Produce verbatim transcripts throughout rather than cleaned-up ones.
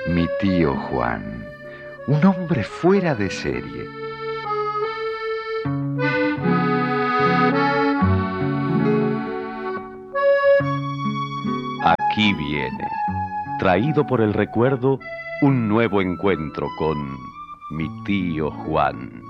Mi tío Juan, un hombre fuera de serie. Aquí viene, traído por el recuerdo, un nuevo encuentro con mi tío Juan.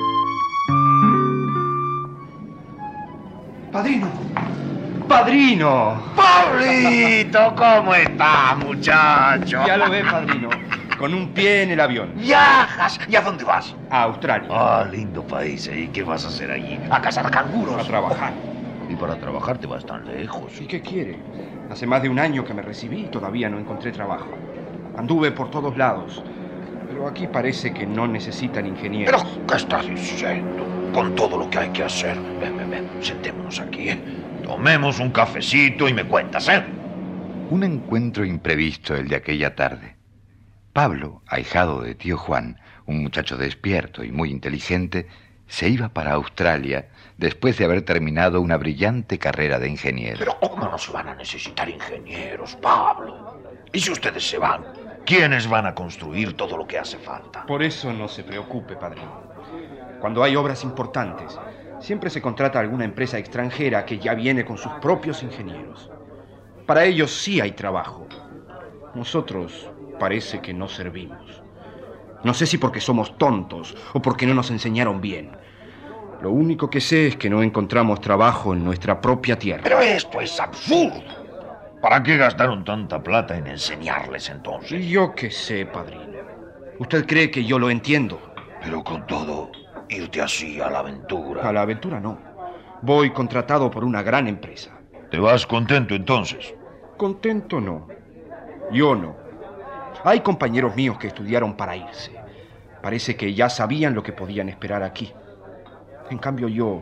¡Padrino! ¡Padrino! ¡Pablito! ¿Cómo estás, muchacho? Ya lo ves, padrino. Con un pie en el avión. ¿Viajas? ¿Y a dónde vas? A Australia. Ah, lindo país. ¿Y qué vas a hacer allí? ¿A cazar canguros? A trabajar. Y para trabajar te vas tan lejos. ¿Y qué quiere? Hace más de un año que me recibí y todavía no encontré trabajo. Anduve por todos lados. Pero aquí parece que no necesitan ingenieros. ¿Pero qué estás diciendo? Con todo lo que hay que hacer. Ven, ven, ven. Sentémonos aquí, ¿eh? Tomemos un cafecito y me cuentas, ¿eh? Un encuentro imprevisto el de aquella tarde. Pablo, ahijado de tío Juan, un muchacho despierto y muy inteligente, se iba para Australia después de haber terminado una brillante carrera de ingeniero. Pero ¿cómo no se van a necesitar ingenieros, Pablo? ¿Y si ustedes se van? ¿Quiénes van a construir todo lo que hace falta? Por eso no se preocupe, padrino. Cuando hay obras importantes, siempre se contrata a alguna empresa extranjera que ya viene con sus propios ingenieros. Para ellos sí hay trabajo. Nosotros parece que no servimos. No sé si porque somos tontos o porque no nos enseñaron bien. Lo único que sé es que no encontramos trabajo en nuestra propia tierra. Pero esto es absurdo. ¿Para qué gastaron tanta plata en enseñarles entonces? Yo qué sé, padrino. ¿Usted cree que yo lo entiendo? Pero con todo, irte así a la aventura. A la aventura no. Voy contratado por una gran empresa. ¿Te vas contento entonces? Contento no. Yo no. Hay compañeros míos que estudiaron para irse. Parece que ya sabían lo que podían esperar aquí. En cambio yo...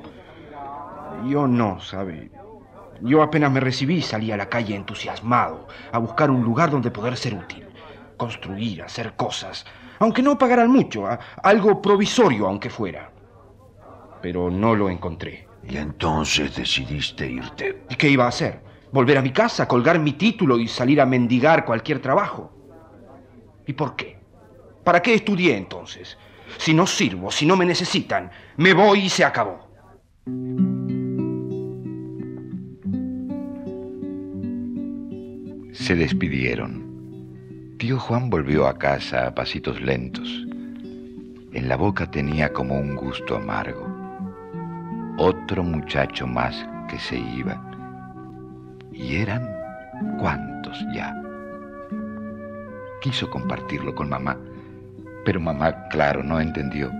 Yo no, ¿sabe? Yo apenas me recibí y salí a la calle entusiasmado, a buscar un lugar donde poder ser útil. Construir, hacer cosas, aunque no pagaran mucho, a, algo provisorio aunque fuera. Pero no lo encontré. Y entonces decidiste irte. ¿Y qué iba a hacer? ¿Volver a mi casa, colgar mi título y salir a mendigar cualquier trabajo? ¿Y por qué? ¿Para qué estudié entonces? Si no sirvo, si no me necesitan, me voy y se acabó. Se despidieron. Tío Juan volvió a casa a pasitos lentos. En la boca tenía como un gusto amargo. Otro muchacho más que se iba. ¿Y eran cuántos ya? Quiso compartirlo con mamá, pero mamá, claro, no entendió.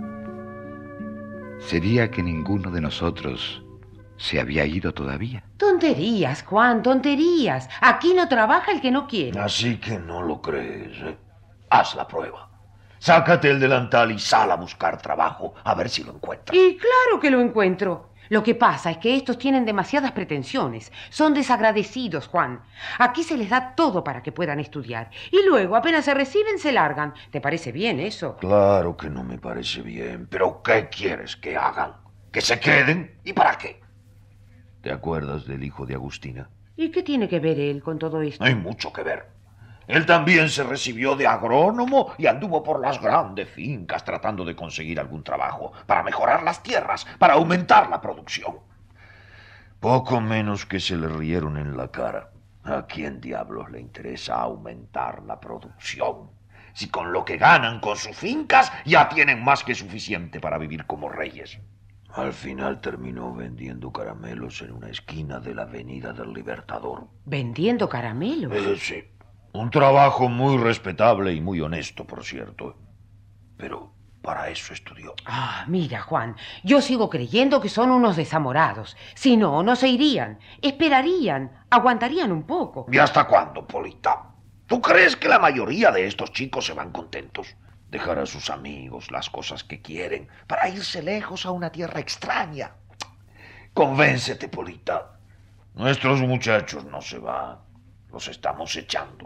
¿Sería que ninguno de nosotros se había ido todavía? Tonterías, Juan, tonterías. Aquí no trabaja el que no quiere. Así que no lo crees, ¿eh? Haz la prueba. Sácate el delantal y sal a buscar trabajo, a ver si lo encuentras. Y claro que lo encuentro. Lo que pasa es que estos tienen demasiadas pretensiones. Son desagradecidos, Juan. Aquí se les da todo para que puedan estudiar. Y luego, apenas se reciben, se largan. ¿Te parece bien eso? Claro que no me parece bien. ¿Pero qué quieres que hagan? ¿Que se queden? ¿Y para qué? ¿Te acuerdas del hijo de Agustina? ¿Y qué tiene que ver él con todo esto? Hay mucho que ver. Él también se recibió de agrónomo y anduvo por las grandes fincas tratando de conseguir algún trabajo para mejorar las tierras, para aumentar la producción. Poco menos que se le rieron en la cara. ¿A quién diablos le interesa aumentar la producción? Si con lo que ganan con sus fincas ya tienen más que suficiente para vivir como reyes. Al final terminó vendiendo caramelos en una esquina de la Avenida del Libertador. ¿Vendiendo caramelos? Eh, sí. Un trabajo muy respetable y muy honesto, por cierto. Pero para eso estudió. Ah, mira, Juan, yo sigo creyendo que son unos desamorados. Si no, no se irían. Esperarían, aguantarían un poco. ¿Y hasta cuándo, Polita? ¿Tú crees que la mayoría de estos chicos se van contentos? Dejar a sus amigos, las cosas que quieren, para irse lejos a una tierra extraña. Convéncete, Polita. Nuestros muchachos no se van. Los estamos echando.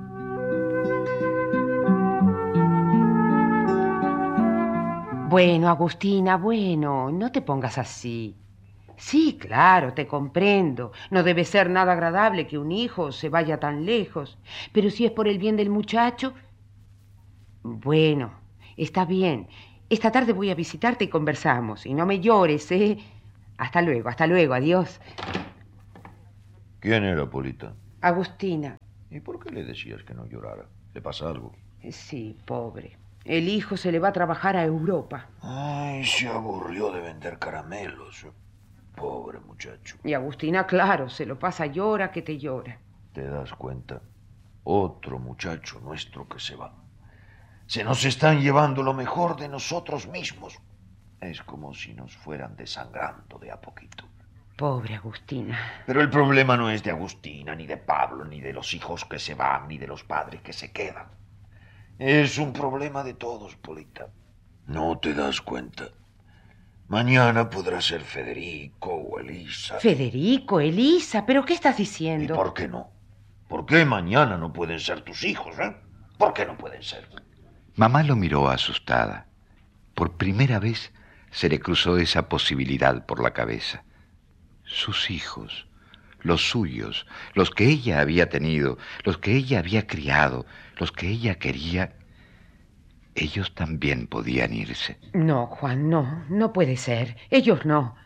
Bueno, Agustina, bueno, no te pongas así. Sí, claro, te comprendo. No debe ser nada agradable que un hijo se vaya tan lejos. Pero si es por el bien del muchacho, Bueno, está bien. Esta tarde voy a visitarte y conversamos. Y no me llores, ¿eh? Hasta luego, hasta luego, adiós. ¿Quién era, Polita? Agustina. ¿Y por qué le decías que no llorara? ¿Le pasa algo? Sí, pobre. El hijo se le va a trabajar a Europa. Ay, se aburrió de vender caramelos. Pobre muchacho. Y Agustina, claro, se lo pasa llora que te llora. ¿Te das cuenta? Otro muchacho nuestro que se va. Se nos están llevando lo mejor de nosotros mismos. Es como si nos fueran desangrando de a poquito. Pobre Agustina. Pero el problema no es de Agustina, ni de Pablo, ni de los hijos que se van, ni de los padres que se quedan. Es un problema de todos, Polita. ¿No te das cuenta? Mañana podrá ser Federico o Elisa. Federico, Elisa, ¿pero qué estás ¿Y diciendo? por qué no? ¿Por qué mañana no pueden ser tus hijos, eh? ¿Por qué no pueden ser? Mamá lo miró asustada. Por primera vez se le cruzó esa posibilidad por la cabeza. Sus hijos, los suyos, los que ella había tenido, los que ella había criado, los que ella quería, ellos también podían irse. No, Juan, no, no puede ser. Ellos no.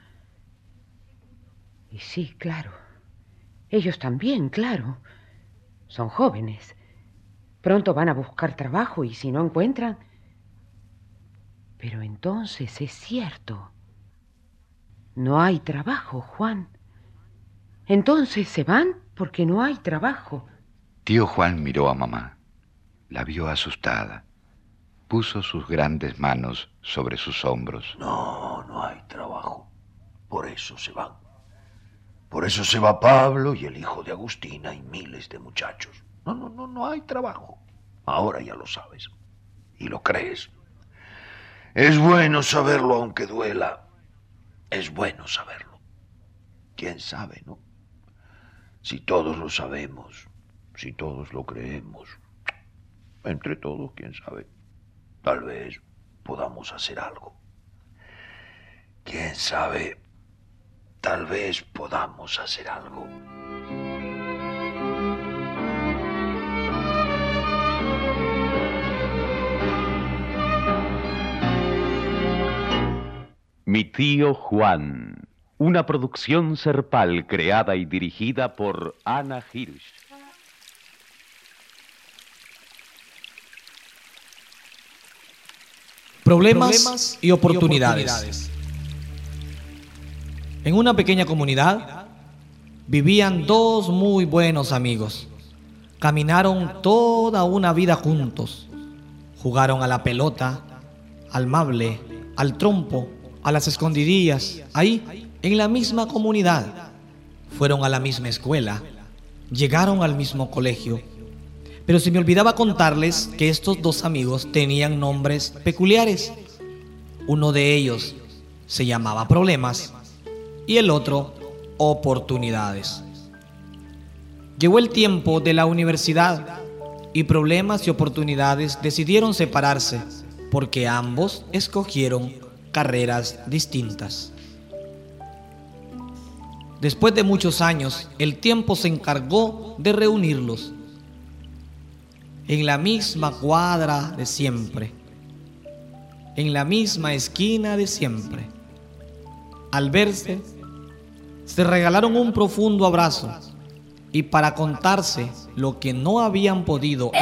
Y sí, claro. Ellos también, claro. Son jóvenes. Pronto van a buscar trabajo y si no encuentran... Pero entonces es cierto. No hay trabajo, Juan. Entonces se van porque no hay trabajo. Tío Juan miró a mamá. La vio asustada. Puso sus grandes manos sobre sus hombros. No, no hay trabajo. Por eso se van. Por eso se va Pablo y el hijo de Agustina y miles de muchachos. No, no, no, no hay trabajo. Ahora ya lo sabes. Y lo crees. Es bueno saberlo aunque duela. Es bueno saberlo. ¿Quién sabe, no? Si todos lo sabemos, si todos lo creemos, entre todos, quién sabe, tal vez podamos hacer algo. Quién sabe, tal vez podamos hacer algo. Mi tío Juan, una producción Serpal creada y dirigida por Ana Hirsch. Problemas, Problemas y, oportunidades. y oportunidades. En una pequeña comunidad vivían dos muy buenos amigos. Caminaron toda una vida juntos. Jugaron a la pelota, al mable, al trompo, a las escondidillas, ahí, en la misma comunidad. Fueron a la misma escuela, llegaron al mismo colegio. Pero se me olvidaba contarles que estos dos amigos tenían nombres peculiares. Uno de ellos se llamaba Problemas y el otro Oportunidades. Llegó el tiempo de la universidad y Problemas y Oportunidades decidieron separarse porque ambos escogieron carreras distintas. Después de muchos años, el tiempo se encargó de reunirlos en la misma cuadra de siempre, en la misma esquina de siempre. Al verse, se regalaron un profundo abrazo y para contarse lo que no habían podido